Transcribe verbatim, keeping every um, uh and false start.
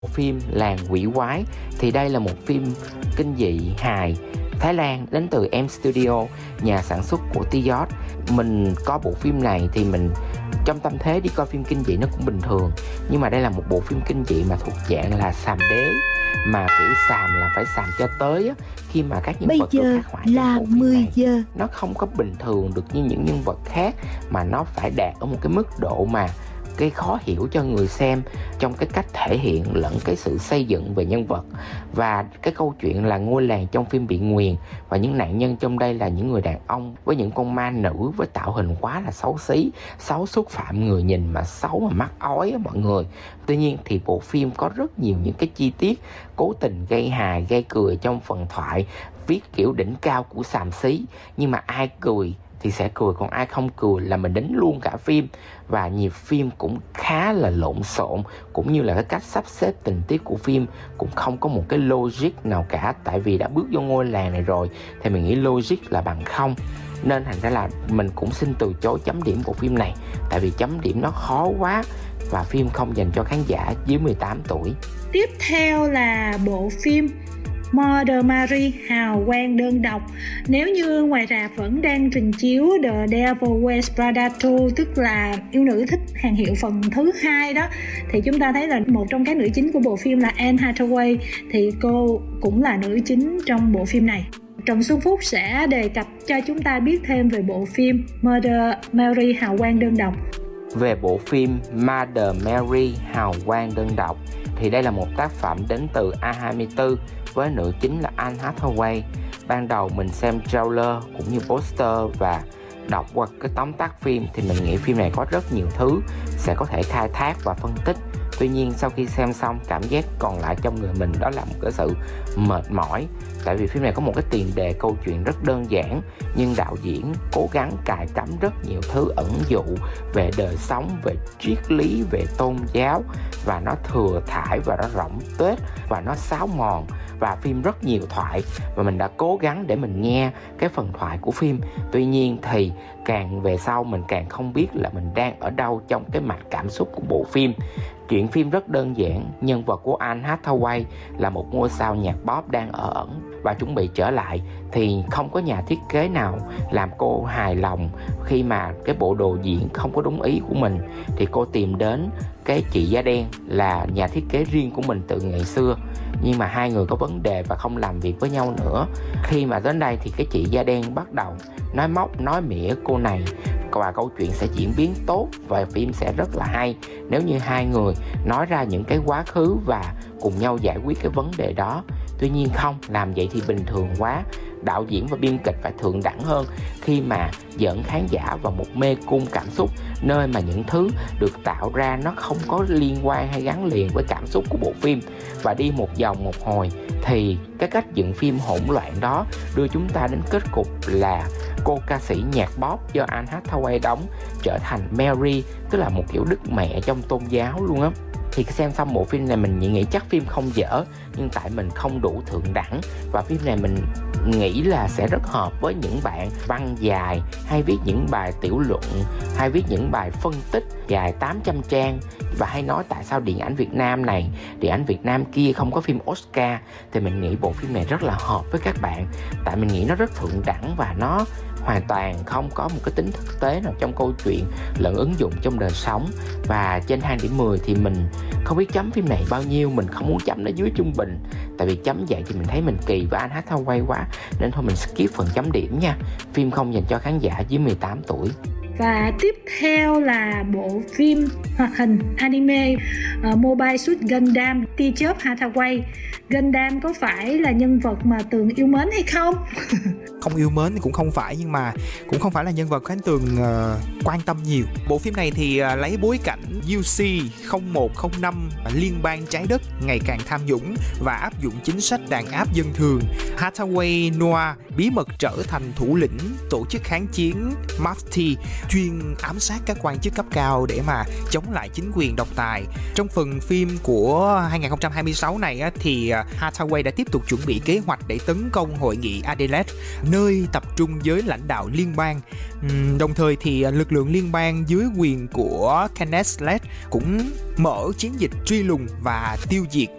Phim Làng Quỷ Quái thì đây là một phim kinh dị hài Thái Lan đến từ M Studio, nhà sản xuất của T-Yot. Mình coi bộ phim này thì mình trong tâm thế đi coi phim kinh dị nó cũng bình thường, nhưng mà đây là một bộ phim kinh dị mà thuộc dạng là xàm đế, mà kiểu xàm là phải xàm cho tới á, khi mà các nhân Bây vật giờ được khắc họa trong là bộ phim mười này giờ. nó không có bình thường được như những nhân vật khác, mà nó phải đạt ở một cái mức độ mà cái khó hiểu cho người xem trong cái cách thể hiện lẫn cái sự xây dựng về nhân vật. Và cái câu chuyện là ngôi làng trong phim bị nguyền, và những nạn nhân trong đây là những người đàn ông với những con ma nữ với tạo hình quá là xấu xí, xấu xúc phạm người nhìn mà xấu mà mắt ói á mọi người. Tuy nhiên thì bộ phim có rất nhiều những cái chi tiết cố tình gây hài, gây cười trong phần thoại, viết kiểu đỉnh cao của xàm xí, nhưng mà ai cười thì sẽ cười, còn ai không cười là mình đính luôn cả phim. Và nhịp phim cũng khá là lộn xộn, cũng như là cái cách sắp xếp tình tiết của phim cũng không có một cái logic nào cả. Tại vì đã bước vô ngôi làng này rồi thì mình nghĩ logic là bằng không, nên thành ra là mình cũng xin từ chối chấm điểm của phim này, tại vì chấm điểm nó khó quá và phim không dành cho khán giả dưới mười tám tuổi. Tiếp theo là bộ phim Murder Mary, hào quang đơn độc. Nếu như ngoài rạp vẫn đang trình chiếu The Devil Wears Prada hai, tức là yêu nữ thích hàng hiệu phần thứ hai đó, thì chúng ta thấy là một trong các nữ chính của bộ phim là Anne Hathaway, thì cô cũng là nữ chính trong bộ phim này. Trần Xuân Phúc sẽ đề cập cho chúng ta biết thêm về bộ phim Murder Mary, hào quang đơn độc. Về bộ phim Murder Mary, hào quang đơn độc thì đây là một tác phẩm đến từ A hai mươi tư với nữ chính là Anne Hathaway. Ban đầu mình xem trailer cũng như poster và đọc qua cái tóm tắt phim thì mình nghĩ phim này có rất nhiều thứ sẽ có thể khai thác và phân tích. Tuy nhiên sau khi xem xong, cảm giác còn lại trong người mình đó là một cái sự mệt mỏi. Tại vì phim này có một cái tiền đề câu chuyện rất đơn giản, nhưng đạo diễn cố gắng cài cắm rất nhiều thứ ẩn dụ về đời sống, về triết lý, về tôn giáo, và nó thừa thãi và nó rỗng tuếch và nó xáo mòn. Và phim rất nhiều thoại và mình đã cố gắng để mình nghe cái phần thoại của phim. Tuy nhiên thì càng về sau mình càng không biết là mình đang ở đâu trong cái mạch cảm xúc của bộ phim. Chuyện phim rất đơn giản, nhân vật của Anne Hathaway là một ngôi sao nhạc pop đang ở ẩn và chuẩn bị trở lại, thì không có nhà thiết kế nào làm cô hài lòng khi mà cái bộ đồ diễn không có đúng ý của mình, thì cô tìm đến cái chị da đen là nhà thiết kế riêng của mình từ ngày xưa. Nhưng mà hai người có vấn đề và không làm việc với nhau nữa. Khi mà đến đây thì cái chị da đen bắt đầu nói móc, nói mỉa cô này, và câu chuyện sẽ diễn biến tốt và phim sẽ rất là hay nếu như hai người nói ra những cái quá khứ và cùng nhau giải quyết cái vấn đề đó. Tuy nhiên không, làm vậy thì bình thường quá. Đạo diễn và biên kịch phải thượng đẳng hơn khi mà dẫn khán giả vào một mê cung cảm xúc, nơi mà những thứ được tạo ra nó không có liên quan hay gắn liền với cảm xúc của bộ phim. Và đi một vòng một hồi thì cái cách dựng phim hỗn loạn đó đưa chúng ta đến kết cục là cô ca sĩ nhạc pop do Anne Hathaway đóng trở thành Mary, tức là một kiểu đức mẹ trong tôn giáo luôn á. Thì xem xong bộ phim này mình nghĩ chắc phim không dở, nhưng tại mình không đủ thượng đẳng, và phim này mình nghĩ là sẽ rất hợp với những bạn văn dài, hay viết những bài tiểu luận, hay viết những bài phân tích dài tám trăm trang và hay nói tại sao điện ảnh Việt Nam này, điện ảnh Việt Nam kia không có phim Oscar. Thì mình nghĩ bộ phim này rất là hợp với các bạn, tại mình nghĩ nó rất thượng đẳng và nó hoàn toàn không có một cái tính thực tế nào trong câu chuyện lẫn ứng dụng trong đời sống. Và trên hai điểm mười thì mình không biết chấm phim này bao nhiêu, mình không muốn chấm nó dưới trung bình, tại vì chấm vậy thì mình thấy mình kỳ với Anne Hathaway quá, nên thôi mình skip phần chấm điểm nha. Phim không dành cho khán giả dưới mười tám tuổi. Và tiếp theo là bộ phim hoạt hình anime uh, Mobile Suit Gundam Teacher Hathaway. Gundam có phải là nhân vật mà Tường yêu mến hay không? Không yêu mến thì cũng không phải, nhưng mà cũng không phải là nhân vật Khánh Tường uh, quan tâm nhiều. Bộ phim này thì uh, lấy bối cảnh U C không một không năm, liên bang trái đất ngày càng tham nhũng và áp dụng chính sách đàn áp dân thường. Hathaway Noah bí mật trở thành thủ lĩnh tổ chức kháng chiến Mafti chuyên ám sát các quan chức cấp cao để mà chống lại chính quyền độc tài. Trong phần phim của hai không hai sáu này á, thì Hathaway đã tiếp tục chuẩn bị kế hoạch để tấn công hội nghị Adelaide, nơi tập trung giới lãnh đạo liên bang. Đồng thời thì lực lượng liên bang dưới quyền của Kenneth Slade cũng mở chiến dịch truy lùng và tiêu diệt